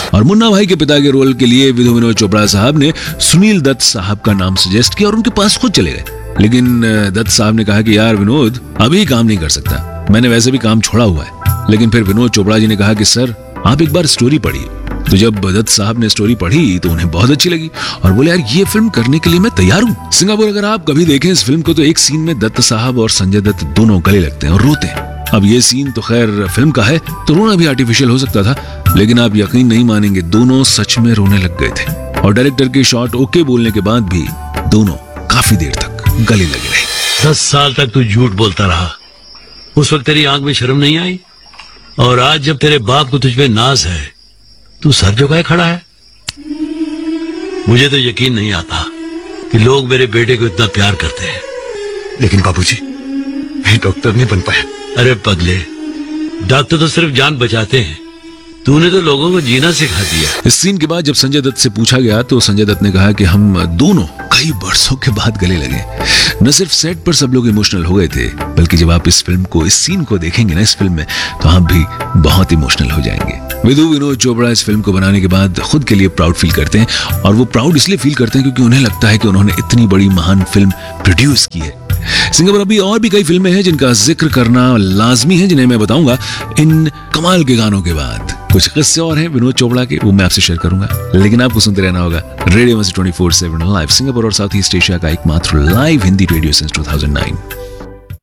और मुन्ना भाई के पिता के रोल के लिए विनोद चोपड़ा साहब ने सुनील दत्त साहब का नाम सजेस्ट किया और उनके पास खुद चले गए। लेकिन दत्त साहब ने कहा कि यार विनोद अभी काम नहीं कर सकता, मैंने वैसे भी काम छोड़ा हुआ है। लेकिन फिर विनोद चोपड़ा जी ने कहा कि सर आप एक बार स्टोरी पढ़िए। तो जब दत्त साहब ने स्टोरी पढ़ी तो उन्हें बहुत अच्छी लगी और बोले यार ये फिल्म करने के लिए मैं तैयार हूँ। सिंगापुर अगर आप कभी देखें इस फिल्म को तो एक सीन में दत्त साहब और संजय दत्त दोनों गले लगते हैं और रोते हैं। अब ये सीन तो खैर फिल्म का है तो रोना भी आर्टिफिशियल हो सकता था, लेकिन आप यकीन नहीं मानेंगे दोनों सच में रोने लग गए थे। और डायरेक्टर के शॉट ओके बोलने के बाद भी दोनों काफी देर तक गले लगे रहे। 10 साल तक तू झूठ बोलता रहा, उस वक्त तेरी आंख में शर्म नहीं आई? और आज जब तेरे बाप को तुझ पे नाज है तू सर झुकाए खड़ा है? मुझे तो यकीन नहीं आता कि लोग मेरे बेटे को इतना प्यार करते हैं। लेकिन बाबूजी मैं डॉक्टर नहीं बन पाया। अरे पगले, डॉक्टर तो सिर्फ जान बचाते हैं, तूने तो लोगों को जीना सिखा दिया। इस सीन के बाद जब संजय दत्त से पूछा गया तो संजय दत्त ने कहा कि हम दोनों कई बरसों के बाद गले लगे। न सिर्फ सेट पर सब लोग इमोशनल हो गए थे, बल्कि जब आप इस फिल्म को, इस सीन को देखेंगे ना इस फिल्म में, तो आप भी बहुत इमोशनल हो जाएंगे। विनोद चोपड़ा इस फिल्म को बनाने के बाद खुद के लिए प्राउड फील करते हैं और वो प्राउड इसलिए फील करते हैं क्योंकि उन्हें लगता है कि उन्होंने इतनी बड़ी महान फिल्म प्रोड्यूस की है। सिंगापुर अभी और भी कई फिल्में हैं जिनका जिक्र करना लाजमी है, जिन्हें मैं बताऊंगा इन कमाल के गानों के बाद। कुछ किस्से और हैं विनोद चोपड़ा के, वो मैं आपसे शेयर करूंगा, लेकिन आपको सुनते रहना होगा रेडियो 24/7 लाइव, सिंगापुर और साउथ ईस्ट एशिया का एकमात्र लाइव हिंदी रेडियो सिंस 2009।